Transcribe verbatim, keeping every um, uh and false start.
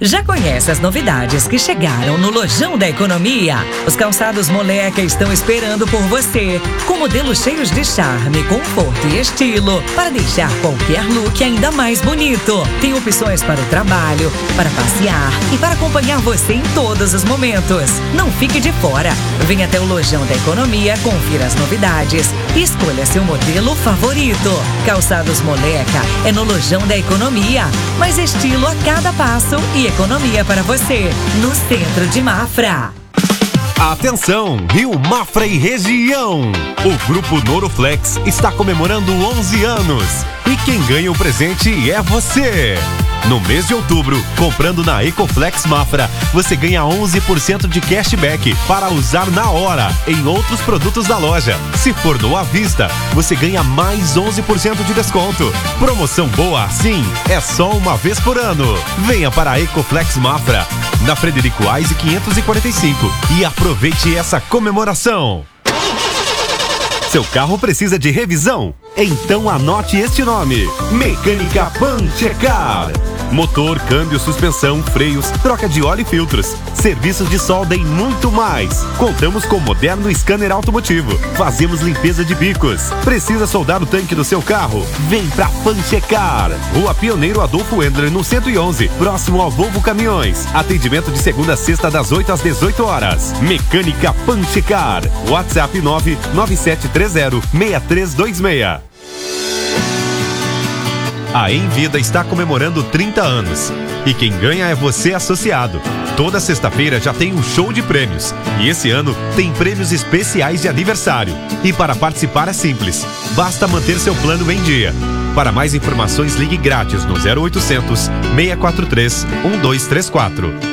Já conhece as novidades que chegaram no Lojão da Economia? Os calçados Moleca estão esperando por você, com modelos cheios de charme, conforto e estilo, para deixar qualquer look ainda mais bonito. Tem opções para o trabalho, para passear e para acompanhar você em todos os momentos. Não fique de fora. Venha até o Lojão da Economia, confira as novidades e escolha seu modelo favorito. Calçados Moleca é no Lojão da Economia. Mais estilo a cada passo e economia para você, no centro de Mafra. Atenção, Rio Mafra e região! O Grupo Noroflex está comemorando onze anos e quem ganha o presente é você! No mês de outubro, comprando na Ecoflex Mafra, você ganha onze por cento de cashback para usar na hora em outros produtos da loja. Se for no à vista, você ganha mais onze por cento de desconto. Promoção boa assim é só uma vez por ano. Venha para a Ecoflex Mafra, na Frederico Aise quinhentos e quarenta e cinco e aproveite essa comemoração. Seu carro precisa de revisão? Então anote este nome: Mecânica Panchecar. Motor, câmbio, suspensão, freios, troca de óleo e filtros, serviços de solda e muito mais. Contamos com moderno scanner automotivo. Fazemos limpeza de bicos. Precisa soldar o tanque do seu carro? Vem pra Panchecar. Rua Pioneiro Adolfo Endler, no cento e onze, próximo ao Volvo Caminhões. Atendimento de segunda a sexta, das oito às dezoito horas. Mecânica Panchecar. WhatsApp nove nove sete três zero seis três dois seis. A Envida está comemorando trinta anos e quem ganha é você, associado. Toda sexta-feira já tem um show de prêmios e esse ano tem prêmios especiais de aniversário. E para participar é simples, basta manter seu plano em dia. Para mais informações ligue grátis no zero oitocentos, seis quatro três, um dois três quatro.